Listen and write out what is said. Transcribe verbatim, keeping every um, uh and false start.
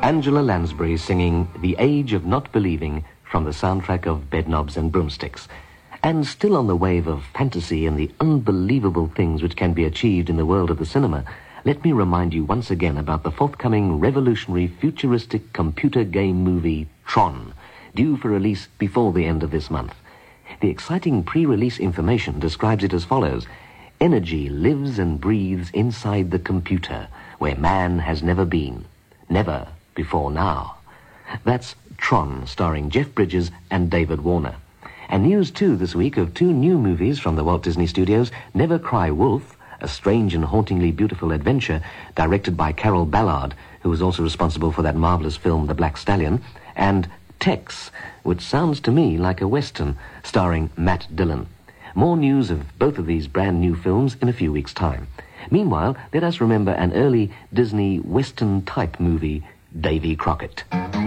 Angela Lansbury singing The Age of Not Believing from the soundtrack of Bedknobs and Broomsticks. And still on the wave of fantasy and the unbelievable things which can be achieved in the world of the cinema, let me remind you once again about the forthcoming revolutionary futuristic computer game movie Tron, due for release before the end of this month. The exciting pre-release information describes it as follows. Energy lives and breathes inside the computer, where man has never been. Never before now. That's Tron, starring Jeff Bridges and David Warner. And news, too, this week of two new movies from the Walt Disney Studios, Never Cry Wolf, a strange and hauntingly beautiful adventure directed by Carol Ballard, who was also responsible for that marvelous film The Black Stallion, and Tex, which sounds to me like a Western, starring Matt Dillon. More news of both of these brand new films in a few weeks' time. Meanwhile, let us remember an early Disney Western-type movie, Davy Crockett.